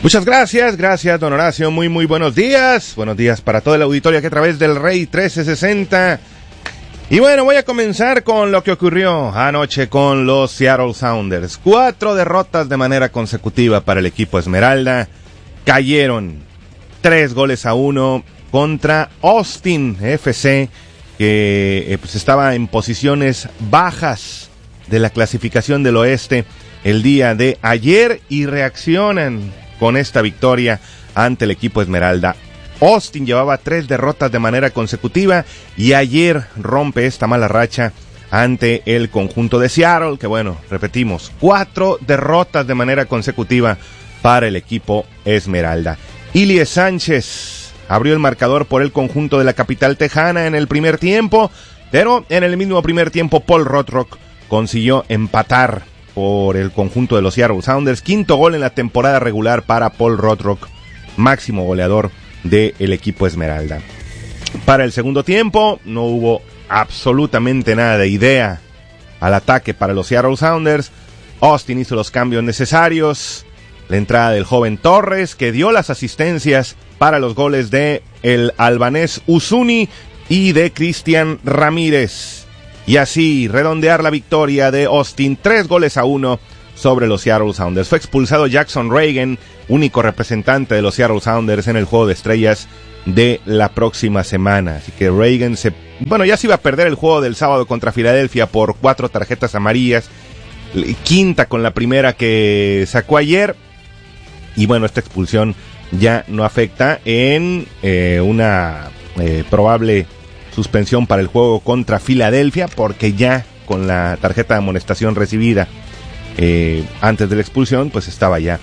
Muchas gracias, don Horacio, muy buenos días para todo el auditorio aquí a través del Rey 1360. Y bueno, voy a comenzar con lo que ocurrió anoche con los Seattle Sounders. 4 derrotas de manera consecutiva para el equipo Esmeralda. Cayeron 3-1 contra Austin FC, que pues estaba en posiciones bajas de la clasificación del oeste el día de ayer, y reaccionan con esta victoria ante el equipo Esmeralda. Austin llevaba 3 derrotas de manera consecutiva y ayer rompe esta mala racha ante el conjunto de Seattle, que bueno, repetimos, 4 derrotas de manera consecutiva para el equipo Esmeralda. Ilie Sánchez abrió el marcador por el conjunto de la capital tejana en el primer tiempo, pero en el mismo primer tiempo Paul Rothrock consiguió empatar por el conjunto de los Seattle Sounders. 5º gol en la temporada regular para Paul Rothrock, máximo goleador del equipo Esmeralda. Para el segundo tiempo no hubo absolutamente nada de idea al ataque para los Seattle Sounders. Austin hizo los cambios necesarios. La entrada del joven Torres, que dio las asistencias para los goles de el albanés Uzuni y de Cristian Ramírez. Y así redondear la victoria de Austin, 3-1 sobre los Seattle Sounders. Fue expulsado Jackson Reagan, único representante de los Seattle Sounders en el juego de estrellas de la próxima semana. Así que Reagan ya se iba a perder el juego del sábado contra Filadelfia por 4 tarjetas amarillas. Quinta con la primera que sacó ayer. Y bueno, esta expulsión ya no afecta en una probable suspensión para el juego contra Filadelfia, porque ya con la tarjeta de amonestación recibida antes de la expulsión, pues estaba ya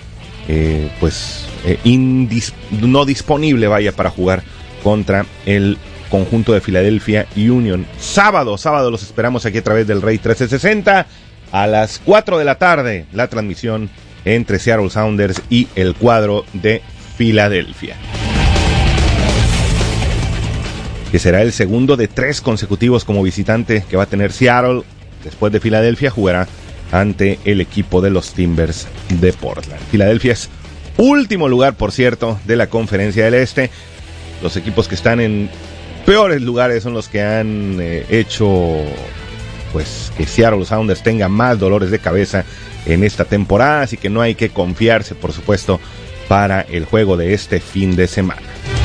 no disponible para jugar contra el conjunto de Philadelphia Union. Sábado los esperamos aquí a través del Rey 1360 a las 4 de la tarde, la transmisión entre Seattle Sounders y el cuadro de Filadelfia, que será el segundo de 3 consecutivos como visitante que va a tener Seattle. Después de Filadelfia jugará ante el equipo de los Timbers de Portland. Filadelfia es último lugar, por cierto, de la Conferencia del Este. Los equipos que están en peores lugares son los que han hecho pues que Seattle Sounders tenga más dolores de cabeza en esta temporada, así que no hay que confiarse, por supuesto, para el juego de este fin de semana.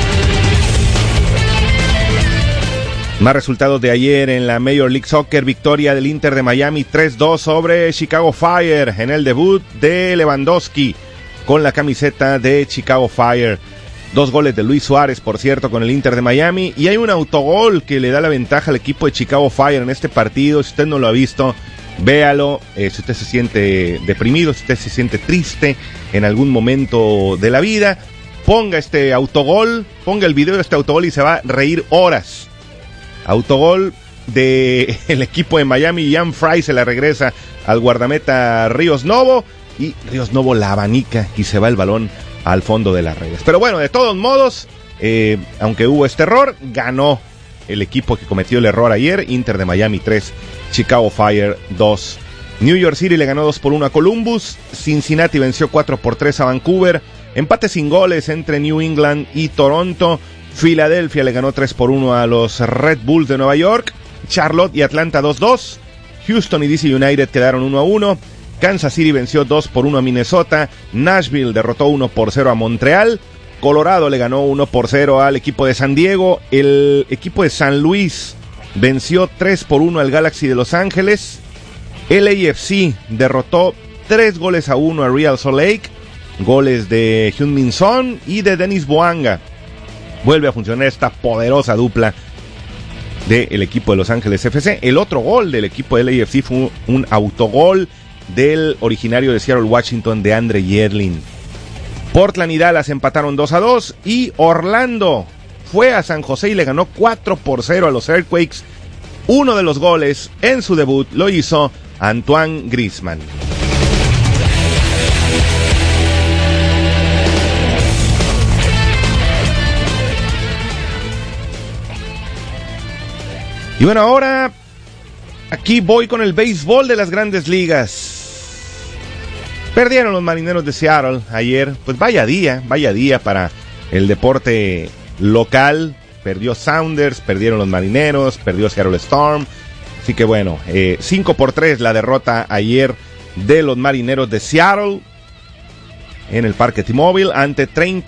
Más resultados de ayer en la Major League Soccer. Victoria del Inter de Miami 3-2 sobre Chicago Fire en el debut de Lewandowski con la camiseta de Chicago Fire. 2 goles de Luis Suárez, por cierto, con el Inter de Miami, y hay un autogol que le da la ventaja al equipo de Chicago Fire en este partido. Si usted no lo ha visto, véalo. Si usted se siente deprimido, si usted se siente triste en algún momento de la vida, ponga este autogol, ponga el video de este autogol y se va a reír horas. Autogol del equipo de Miami. Ian Fry se la regresa al guardameta Ríos Novo, y Ríos Novo la abanica y se va el balón al fondo de las redes. Pero bueno, de todos modos, aunque hubo este error, ganó el equipo que cometió el error ayer. Inter de Miami 3, Chicago Fire 2. New York City le ganó 2-1 a Columbus. Cincinnati venció 4-3 a Vancouver. Empate sin goles entre New England y Toronto. Filadelfia le ganó 3-1 a los Red Bulls de Nueva York. Charlotte y Atlanta 2-2. Houston y DC United quedaron 1-1. Kansas City venció 2-1 a Minnesota. Nashville derrotó 1-0 a Montreal. Colorado le ganó 1-0 al equipo de San Diego. El equipo de San Luis venció 3-1 al Galaxy de Los Ángeles. LAFC derrotó 3-1 a Real Salt Lake. Goles de Heung-min Son y de Denis Bouanga. Vuelve a funcionar esta poderosa dupla del equipo de Los Ángeles FC. El otro gol del equipo de LAFC fue un autogol del originario de Seattle, Washington, de Andre Yerlin. Portland y Dallas empataron 2-2, y Orlando fue a San José y le ganó 4-0 a los Earthquakes. Uno de los goles en su debut lo hizo Antoine Griezmann. Y bueno, ahora aquí voy con el béisbol de las Grandes Ligas. Perdieron los Marineros de Seattle ayer. Pues vaya día para el deporte local. Perdió Sounders, perdieron los Marineros, perdió Seattle Storm. Así que bueno, 5-3 la derrota ayer de los Marineros de Seattle en el Parque T-Mobile ante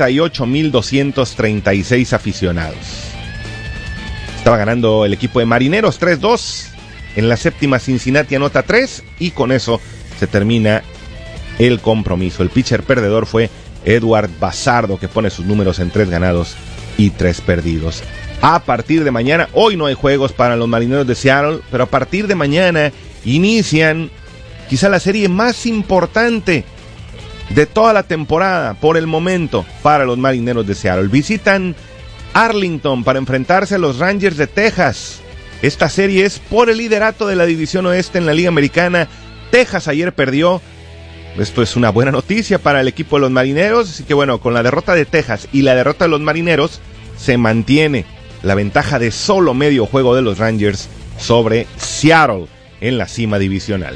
38,236 aficionados. Estaba ganando el equipo de Marineros 3-2. En la séptima Cincinnati anota 3 y con eso se termina el compromiso. El pitcher perdedor fue Edward Bazardo, que pone sus números en 3 ganados y 3 perdidos. A partir de mañana, hoy no hay juegos para los Marineros de Seattle, pero a partir de mañana inician quizá la serie más importante de toda la temporada por el momento para los Marineros de Seattle. Visitan Arlington para enfrentarse a los Rangers de Texas. Esta serie es por el liderato de la División Oeste en la Liga Americana. Texas ayer perdió. Esto es una buena noticia para el equipo de los Marineros. Así que bueno, con la derrota de Texas y la derrota de los Marineros, se mantiene la ventaja de solo medio juego de los Rangers sobre Seattle en la cima divisional.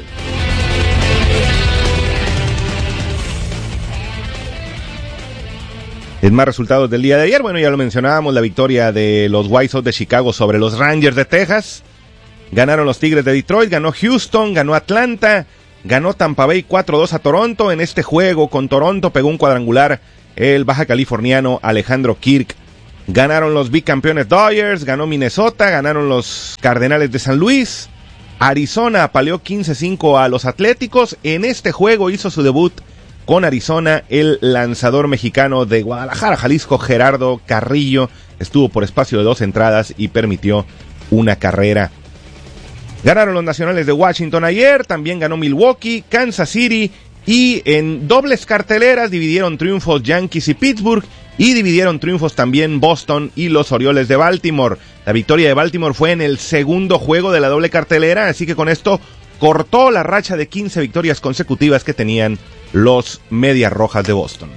En más resultados del día de ayer, bueno, ya lo mencionábamos, la victoria de los White Sox de Chicago sobre los Rangers de Texas. Ganaron los Tigres de Detroit, ganó Houston, ganó Atlanta, ganó Tampa Bay 4-2 a Toronto. En este juego con Toronto pegó un cuadrangular el baja californiano Alejandro Kirk. Ganaron los bicampeones Dodgers, ganó Minnesota, ganaron los Cardenales de San Luis. Arizona apaleó 15-5 a los Atléticos. En este juego hizo su debut con Arizona el lanzador mexicano de Guadalajara, Jalisco, Gerardo Carrillo. Estuvo por espacio de 2 entradas y permitió una carrera. Ganaron los Nacionales de Washington ayer, también ganó Milwaukee, Kansas City, y en dobles carteleras dividieron triunfos Yankees y Pittsburgh, y dividieron triunfos también Boston y los Orioles de Baltimore. La victoria de Baltimore fue en el segundo juego de la doble cartelera, así que con esto cortó la racha de 15 victorias consecutivas que tenían los Medias Rojas de Boston.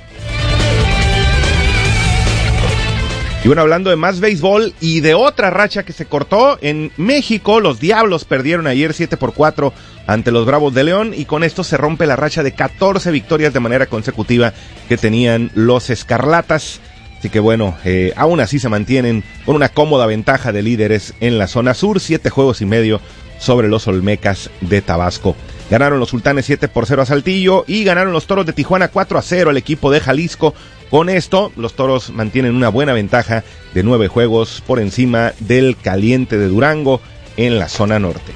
Y bueno, hablando de más béisbol y de otra racha que se cortó, en México los Diablos perdieron ayer 7-4 ante los Bravos de León, y con esto se rompe la racha de 14 victorias de manera consecutiva que tenían los Escarlatas. Así que bueno, aún así se mantienen con una cómoda ventaja de líderes en la zona sur, 7 juegos y medio sobre los Olmecas de Tabasco. Ganaron los Sultanes 7-0 a Saltillo y ganaron los Toros de Tijuana 4-0 al equipo de Jalisco. Con esto, los Toros mantienen una buena ventaja de 9 juegos por encima del Caliente de Durango en la zona norte.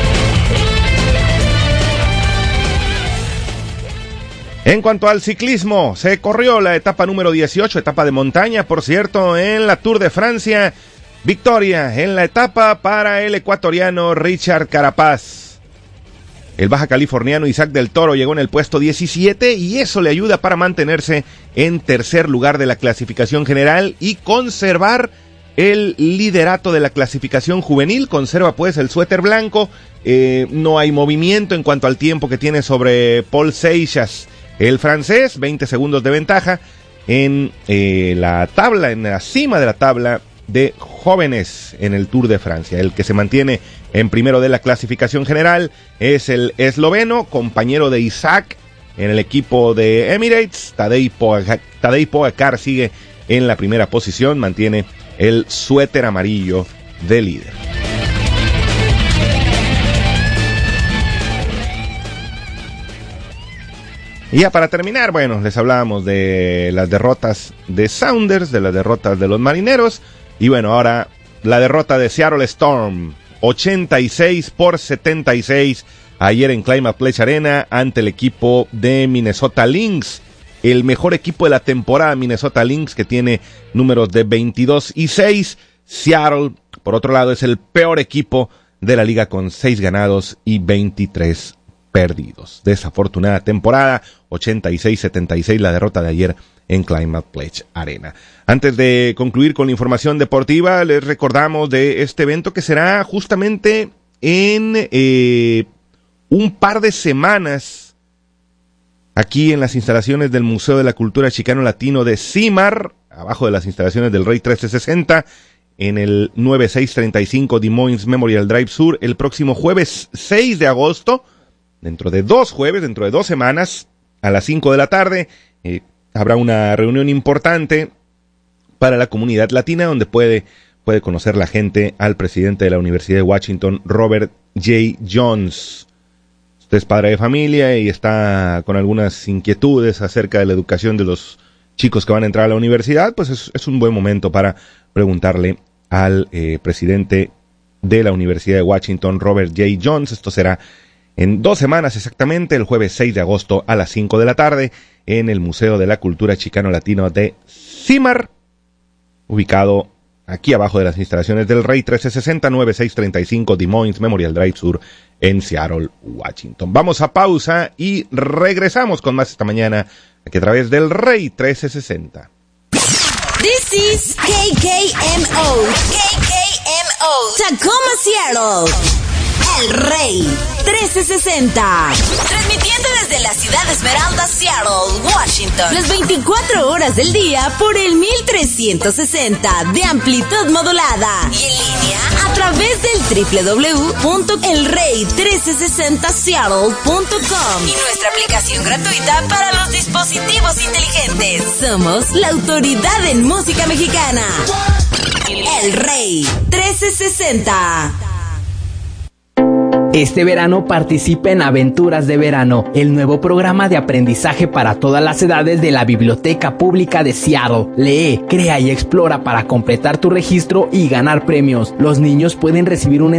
En cuanto al ciclismo, se corrió la etapa número 18, etapa de montaña, por cierto, en la Tour de Francia. Victoria en la etapa para el ecuatoriano Richard Carapaz. El baja californiano Isaac del Toro llegó en el puesto 17 y eso le ayuda para mantenerse en tercer lugar de la clasificación general y conservar el liderato de la clasificación juvenil. Conserva pues el suéter blanco. No hay movimiento en cuanto al tiempo que tiene sobre Paul Seixas, el francés, 20 segundos de ventaja en la tabla, en la cima de la tabla de jóvenes en el Tour de Francia. El que se mantiene en primero de la clasificación general es el esloveno, compañero de Isaac en el equipo de Emirates. Tadej Pogačar sigue en la primera posición, mantiene el suéter amarillo de líder. Y ya para terminar, bueno, les hablábamos de las derrotas de Sounders, de las derrotas de los Marineros. Y bueno, ahora la derrota de Seattle Storm, 86-76, ayer en Climate Pledge Arena ante el equipo de Minnesota Lynx. El mejor equipo de la temporada, Minnesota Lynx, que tiene números de 22-6. Seattle, por otro lado, es el peor equipo de la liga con 6 ganados y 23 perdidos. Desafortunada temporada, 86-76 la derrota de ayer en Climate Pledge Arena. Antes de concluir con la información deportiva, les recordamos de este evento que será justamente en un par de semanas aquí en las instalaciones del Museo de la Cultura Chicano Latino de CIMAR, abajo de las instalaciones del Rey 1360, en el 9635 Des Moines Memorial Drive Sur, el próximo jueves 6 de agosto, dentro de 2 jueves, dentro de 2 semanas, a las 5 de la tarde. Habrá una reunión importante para la comunidad latina donde puede conocer la gente al presidente de la Universidad de Washington, Robert J. Jones. Usted es padre de familia y está con algunas inquietudes acerca de la educación de los chicos que van a entrar a la universidad, pues es un buen momento para preguntarle al presidente de la Universidad de Washington, Robert J. Jones. Esto será en 2 semanas exactamente, el jueves 6 de agosto a las 5 de la tarde, en el Museo de la Cultura Chicano-Latino de Cimar, ubicado aquí abajo de las instalaciones del Rey, 1360-9635 Des Moines Memorial Drive Sur, en Seattle, Washington. Vamos a pausa y regresamos con más esta mañana, aquí a través del Rey 1360. This is KKMO, Tacoma, Seattle. El Rey 1360. Transmitiendo desde la ciudad de Esmeralda, Seattle, Washington. Las 24 horas del día por el 1360 de amplitud modulada. Y en línea a través del www.elrey1360seattle.com. Y nuestra aplicación gratuita para los dispositivos inteligentes. Somos la autoridad en música mexicana. El Rey 1360. Este verano participa en Aventuras de Verano, el nuevo programa de aprendizaje para todas las edades de la Biblioteca Pública de Seattle. Lee, crea y explora para completar tu registro y ganar premios. Los niños pueden recibir un